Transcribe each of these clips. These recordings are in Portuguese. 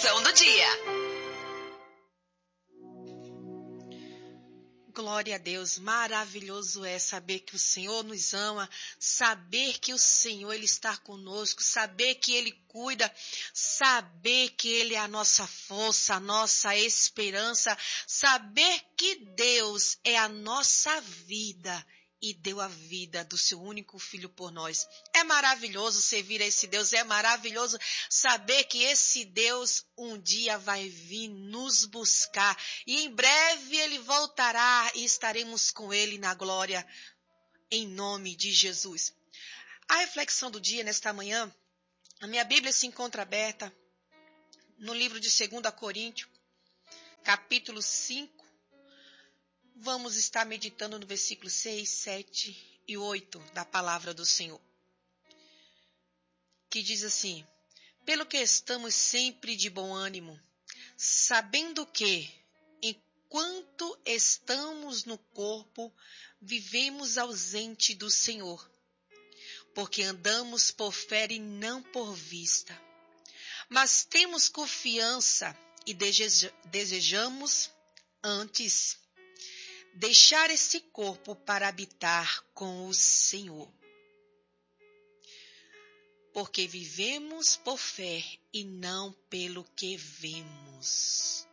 Reflexão do dia. Glória a Deus, maravilhoso é saber que o Senhor nos ama, saber que o Senhor Ele está conosco, saber que Ele cuida, saber que Ele é a nossa força, a nossa esperança, saber que Deus é a nossa vida e deu a vida do seu único filho por nós. É maravilhoso servir a esse Deus, é maravilhoso saber que esse Deus um dia vai vir nos buscar e em breve Ele voltará e estaremos com Ele na glória, em nome de Jesus. A reflexão do dia nesta manhã, a minha Bíblia se encontra aberta no livro de 2 Coríntios, capítulo 5. Vamos estar meditando no versículo 6, 7 e 8 da palavra do Senhor, que diz assim: pelo que estamos sempre de bom ânimo, sabendo que, enquanto estamos no corpo, vivemos ausente do Senhor, porque andamos por fé e não por vista. Mas temos confiança e desejamos antes deixar esse corpo para habitar com o Senhor. Porque vivemos por fé e não pelo que vemos.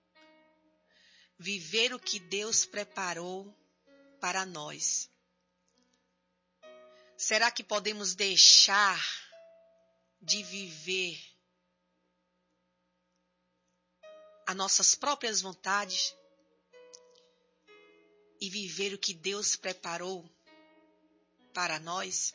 Viver o que Deus preparou para nós. Será que podemos deixar de viver as nossas próprias vontades e viver o que Deus preparou para nós?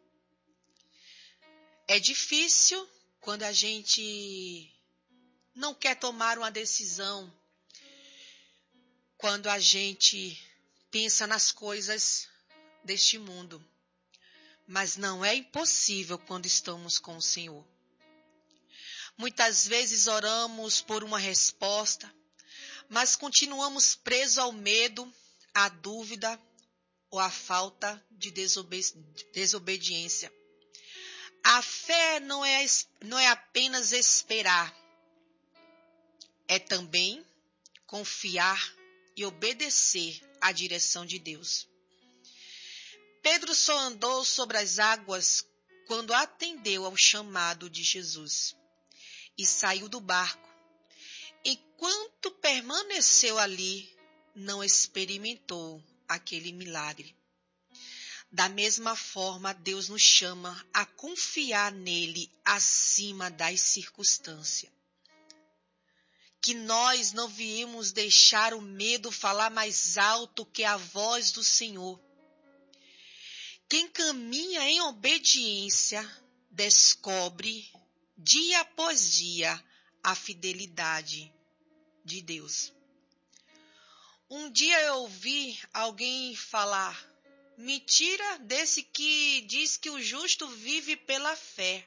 É difícil quando a gente não quer tomar uma decisão, quando a gente pensa nas coisas deste mundo. Mas não é impossível quando estamos com o Senhor. Muitas vezes oramos por uma resposta, mas continuamos presos ao medo, à dúvida ou à falta de desobediência. A fé não é apenas esperar, é também confiar e obedecer à direção de Deus. Pedro só andou sobre as águas quando atendeu ao chamado de Jesus e saiu do barco. Enquanto permaneceu ali, não experimentou aquele milagre. Da mesma forma, Deus nos chama a confiar nele acima das circunstâncias. Que nós não viemos deixar o medo falar mais alto que a voz do Senhor. Quem caminha em obediência descobre, dia após dia, a fidelidade de Deus. Um dia eu ouvi alguém falar: mentira desse que diz que o justo vive pela fé.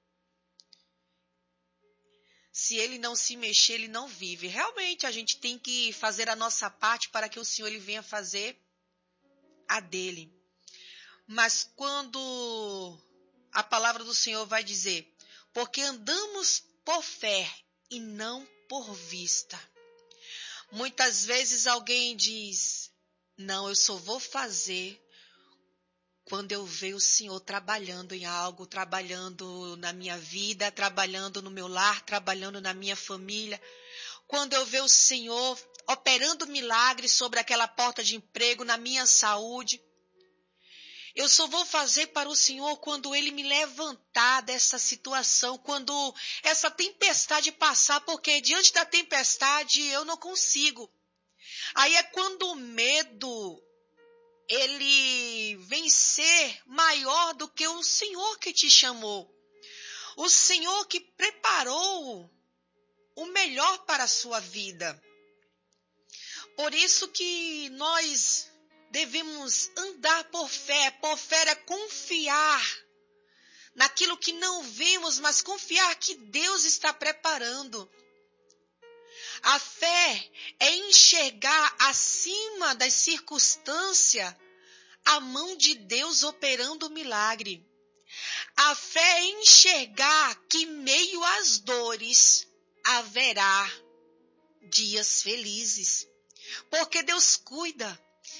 Se ele não se mexer, ele não vive. Realmente, a gente tem que fazer a nossa parte para que o Senhor ele venha fazer a dele. Mas quando a palavra do Senhor vai dizer: porque andamos por fé e não por vista. Muitas vezes alguém diz: não, eu só vou fazer quando eu ver o Senhor trabalhando em algo, trabalhando na minha vida, trabalhando no meu lar, trabalhando na minha família. Quando eu ver o Senhor operando milagres sobre aquela porta de emprego, na minha saúde. Eu só vou fazer para o Senhor quando Ele me levantar dessa situação, quando essa tempestade passar, porque diante da tempestade eu não consigo. Aí é quando o medo ele vem ser maior do que o Senhor que te chamou. O Senhor que preparou o melhor para a sua vida. Por isso que nós devemos andar por fé. Por fé é confiar naquilo que não vemos, mas confiar que Deus está preparando. A fé é enxergar acima das circunstâncias a mão de Deus operando o milagre. A fé é enxergar que, meio às dores, haverá dias felizes. Porque Deus cuida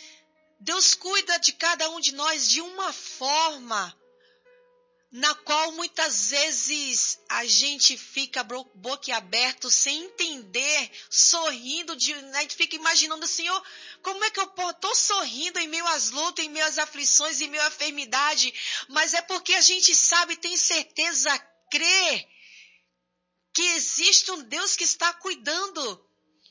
de cada um de nós de uma forma na qual muitas vezes a gente fica boquiaberto, sem entender, sorrindo, a gente fica imaginando, Senhor, como é que eu estou sorrindo em meio às lutas, em meio às aflições, em meio à enfermidade? Mas é porque a gente sabe, tem certeza, crê que existe um Deus que está cuidando.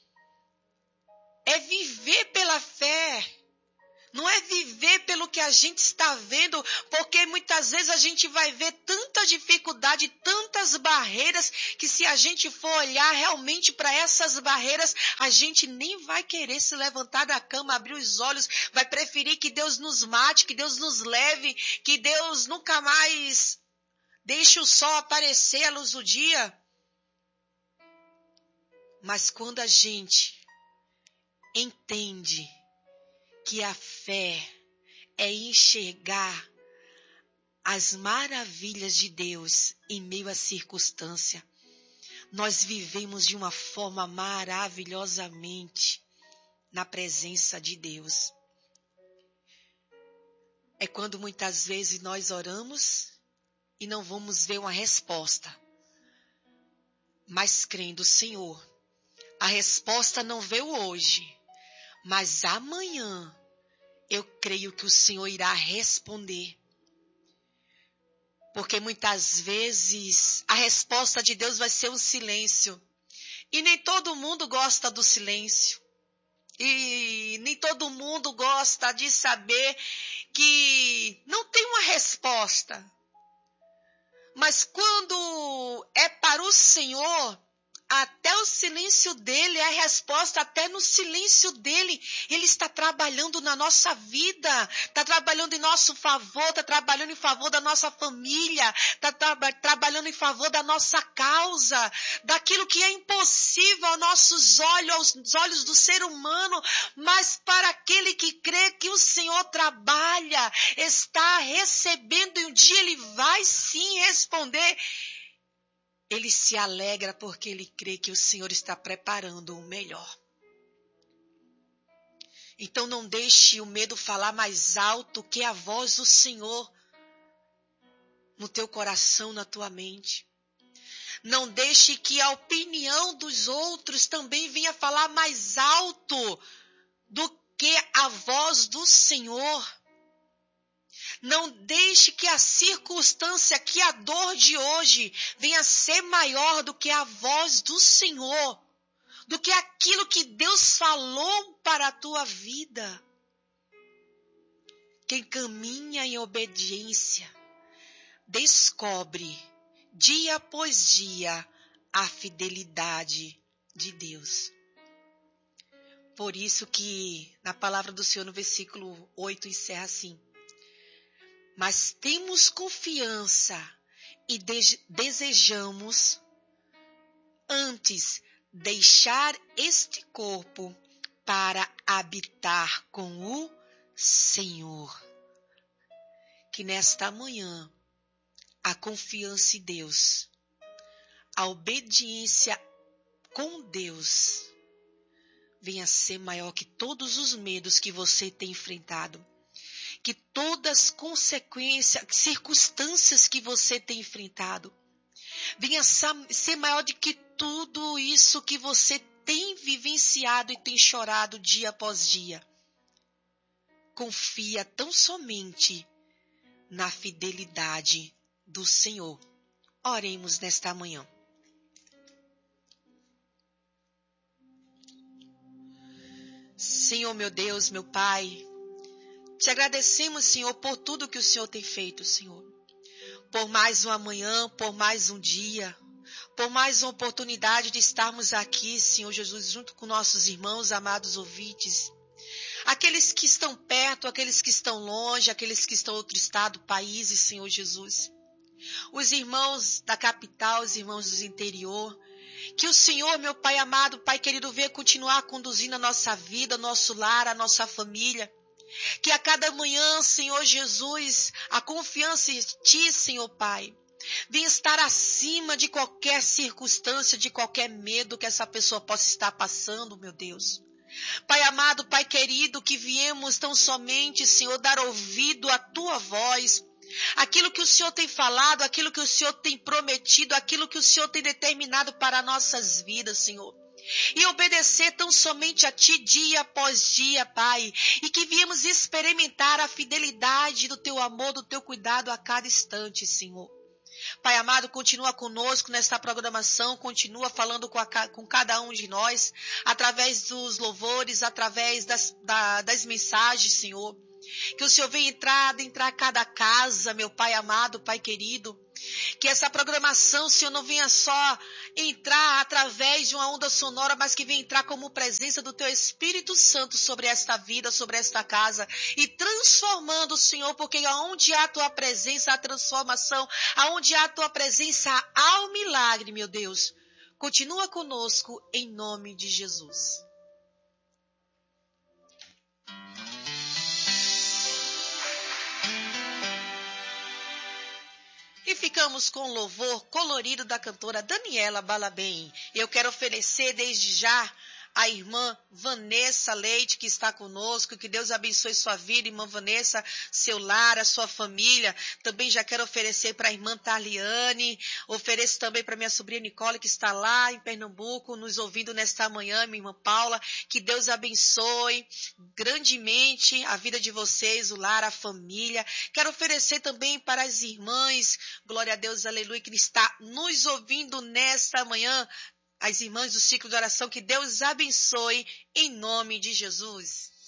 É viver pela fé. Não é viver pelo que a gente está vendo, porque muitas vezes a gente vai ver tanta dificuldade, tantas barreiras, que se a gente for olhar realmente para essas barreiras, a gente nem vai querer se levantar da cama, abrir os olhos, vai preferir que Deus nos mate, que Deus nos leve, que Deus nunca mais deixe o sol aparecer à luz do dia. Mas quando a gente entende que a fé é enxergar as maravilhas de Deus em meio à circunstância, nós vivemos de uma forma maravilhosamente na presença de Deus. É quando muitas vezes nós oramos e não vamos ver uma resposta, mas crendo, Senhor, a resposta não veio hoje, mas amanhã eu creio que o Senhor irá responder. Porque muitas vezes a resposta de Deus vai ser um silêncio. E nem todo mundo gosta do silêncio. E nem todo mundo gosta de saber que não tem uma resposta. Mas quando é para o Senhor, até o silêncio dele é a resposta, até no silêncio dele, ele está trabalhando na nossa vida, está trabalhando em nosso favor, está trabalhando em favor da nossa família, está trabalhando em favor da nossa causa, daquilo que é impossível aos nossos olhos, aos olhos do ser humano, mas para aquele que crê que o Senhor trabalha, está recebendo e um dia ele vai sim responder. Ele se alegra porque ele crê que o Senhor está preparando o melhor. Então não deixe o medo falar mais alto que a voz do Senhor no teu coração, na tua mente. Não deixe que a opinião dos outros também venha falar mais alto do que a voz do Senhor. Não deixe que a circunstância, que a dor de hoje venha ser maior do que a voz do Senhor, do que aquilo que Deus falou para a tua vida. Quem caminha em obediência, descobre dia após dia a fidelidade de Deus. Por isso que na palavra do Senhor no versículo 8 encerra assim: mas temos confiança e desejamos antes deixar este corpo para habitar com o Senhor. Que nesta manhã a confiança em Deus, a obediência com Deus venha ser maior que todos os medos que você tem enfrentado. Que todas as consequências, circunstâncias que você tem enfrentado, venha ser maior do que tudo isso que você tem vivenciado e tem chorado dia após dia. Confia tão somente na fidelidade do Senhor. Oremos nesta manhã. Senhor, meu Deus, meu Pai, te agradecemos, Senhor, por tudo que o Senhor tem feito, Senhor. Por mais uma manhã, por mais um dia, por mais uma oportunidade de estarmos aqui, Senhor Jesus, junto com nossos irmãos, amados ouvintes. Aqueles que estão perto, aqueles que estão longe, aqueles que estão em outro estado, países, Senhor Jesus. Os irmãos da capital, os irmãos do interior. Que o Senhor, meu Pai amado, Pai querido, venha continuar conduzindo a nossa vida, nosso lar, a nossa família. Que a cada manhã, Senhor Jesus, a confiança em Ti, Senhor Pai, Venha estar acima de qualquer circunstância, de qualquer medo que essa pessoa possa estar passando, meu Deus. Pai amado, Pai querido, que viemos tão somente, Senhor, dar ouvido à Tua voz, aquilo que o Senhor tem falado, aquilo que o Senhor tem prometido, aquilo que o Senhor tem determinado para nossas vidas, Senhor. E obedecer tão somente a Ti dia após dia, Pai. E que viemos experimentar a fidelidade do Teu amor, do Teu cuidado a cada instante, Senhor. Pai amado, continua conosco nesta programação, continua falando com cada um de nós, através dos louvores, através das mensagens, Senhor. Que o Senhor venha entrar a cada casa, meu Pai amado, Pai querido. Que essa programação, Senhor, não venha só entrar através de uma onda sonora, mas que venha entrar como presença do Teu Espírito Santo sobre esta vida, sobre esta casa. E transformando, Senhor, porque aonde há a Tua presença, há transformação. Aonde há a Tua presença, há o milagre, meu Deus. Continua conosco, em nome de Jesus. E ficamos com o louvor colorido da cantora Daniela Balabem. Eu quero oferecer desde já a irmã Vanessa Leite, que está conosco. Que Deus abençoe sua vida, irmã Vanessa, seu lar, a sua família. Também já quero oferecer para a irmã Taliane. Ofereço também para minha sobrinha Nicole, que está lá em Pernambuco, nos ouvindo nesta manhã, minha irmã Paula. Que Deus abençoe grandemente a vida de vocês, o lar, a família. Quero oferecer também para as irmãs, glória a Deus, aleluia, que está nos ouvindo nesta manhã, as irmãs do ciclo de oração. Que Deus abençoe em nome de Jesus.